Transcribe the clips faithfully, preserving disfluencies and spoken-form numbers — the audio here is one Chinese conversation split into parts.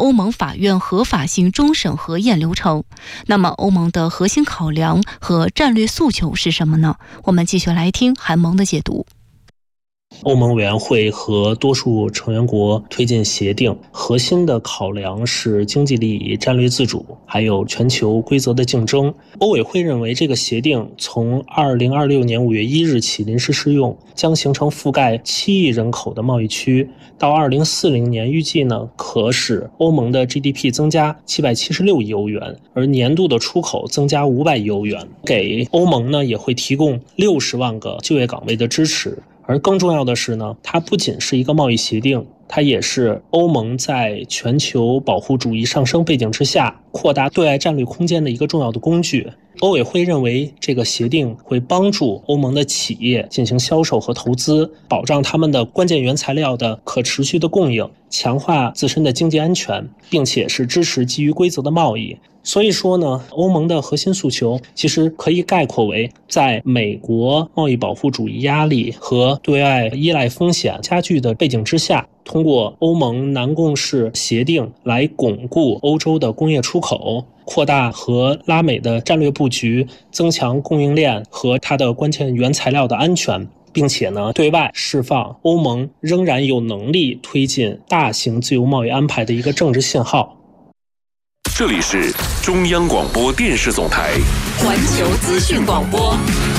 欧盟法院合法性终审核验流程。那么欧盟的核心考量和战略诉求是什么呢？我们继续来听韩萌的解读。 欧盟委员会和多数成员国推进协定，核心的考量是经济利益、战略自主，还有全球规则的竞争。欧委会认为，这个协定从二零二六年五月一日起临时适用，将形成覆盖七亿人口的贸易区。到二零四零年，预计呢可使欧盟的 G D P 增加七百七十六亿欧元，而年度的出口增加五百亿欧元，给欧盟呢也会提供六十万个就业岗位的支持。而更重要的是呢，它不仅是一个贸易协定，它也是欧盟在全球保护主义上升背景之下扩大对外战略空间的一个重要的工具。欧委会认为，这个协定会帮助欧盟的企业进行销售和投资，保障他们的关键原材料的可持续的供应，强化自身的经济安全，并且是支持基于规则的贸易。所以说呢，欧盟的核心诉求其实可以概括为，在美国贸易保护主义压力和对外依赖风险加剧的背景之下，通过欧盟南共识协定来巩固欧洲的工业出口，扩大和拉美的战略布局，增强供应链和它的关键原材料的安全，并且呢，对外释放欧盟仍然有能力推进大型自由贸易安排的一个政治信号。 这里是中央广播电视总台环球资讯广播。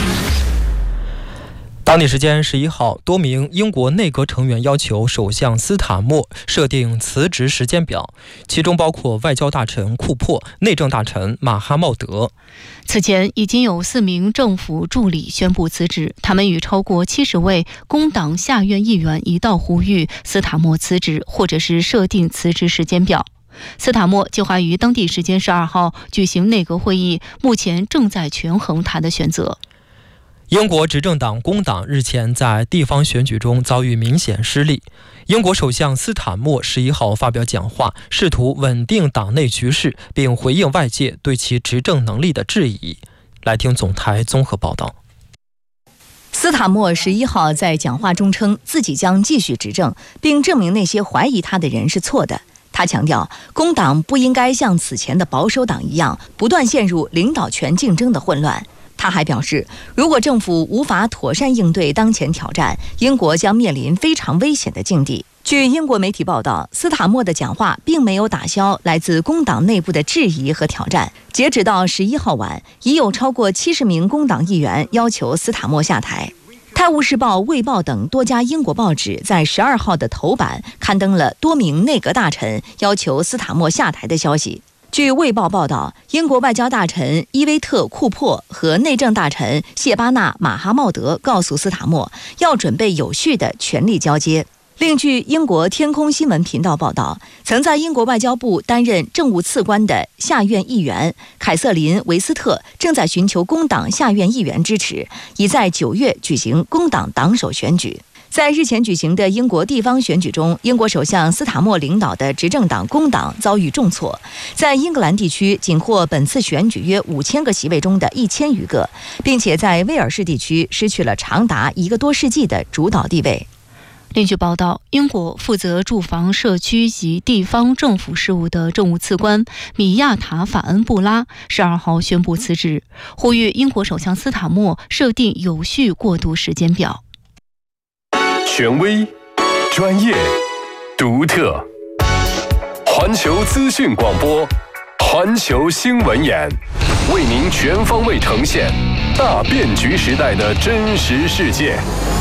当地时间十一号，多名英国内阁成员要求首相斯塔默设定辞职时间表，其中包括外交大臣库珀、内政大臣马哈茂德。 此前已经有四名政府助理宣布辞职，他们与超过七十位工党下院议员一道呼吁斯塔默辞职，或者是设定辞职时间表。斯塔默计划于当地时间十二号举行内阁会议，目前正在权衡他的选择。 英国执政党工党日前在地方选举中遭遇明显失利。英国首相斯塔默十一号发表讲话，试图稳定党内局势，并回应外界对其执政能力的质疑。来听总台综合报道。 斯塔默十一号在讲话中称，自己将继续执政，并证明那些怀疑他的人是错的。他强调，工党不应该像此前的保守党一样，不断陷入领导权竞争的混乱。他还表示，如果政府无法妥善应对当前挑战，英国将面临非常危险的境地。据英国媒体报道，斯塔默的讲话并没有打消来自工党内部的质疑和挑战。截止到十一号晚，已有超过七十名工党议员要求斯塔默下台。《泰晤士报》、《卫报》等多家英国报纸在十二号的头版刊登了多名内阁大臣要求斯塔默下台的消息。据《卫报》报道，英国外交大臣伊维特·库珀和内政大臣谢巴纳·马哈茂德告诉斯塔默，要准备有序的权力交接。另据英国天空新闻频道报道，曾在英国外交部担任政务次官的下院议员凯瑟琳·维斯特正在寻求工党下院议员支持，已在九月举行工党党首选举。在日前举行的英国地方选举中，英国首相斯塔默领导的执政党工党遭遇重挫，在英格兰地区仅获本次选举约五千个席位中的一千余个，并且在威尔士地区失去了长达一个多世纪的主导地位。 另据报道，英国负责住房、社区及地方政府事务的政务次官米亚塔·法恩布拉十二号宣布辞职，呼吁英国首相斯塔默设定有序过渡时间表。 权威、专业、独特，环球资讯广播，环球新闻眼，为您全方位呈现大变局时代的真实世界。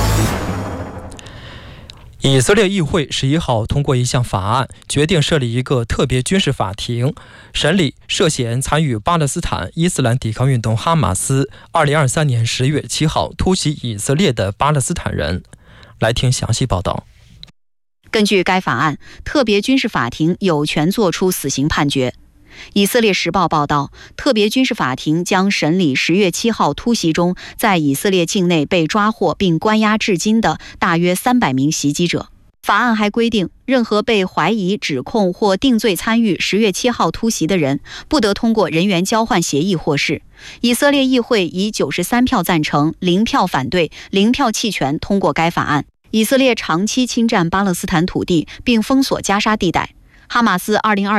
以色列议会十一号通过一项法案，决定设立一个特别军事法庭，审理涉嫌参与巴勒斯坦伊斯兰抵抗运动哈马斯二零二三年十月七号突袭以色列的巴勒斯坦人。来听详细报道。 根据该法案，特别军事法庭有权作出死刑判决。以色列时报报道，特别军事法庭将审理十月七号突袭中在以色列境内被抓获并关押至今的大约三百名袭击者。法案还规定，任何被怀疑、指控或定罪参与十月七号突袭的人，不得通过人员交换协议获释。以色列议会以九十三票赞成、零票反对、零票弃权通过该法案。以色列长期侵占巴勒斯坦土地，并封锁加沙地带。哈马斯二零二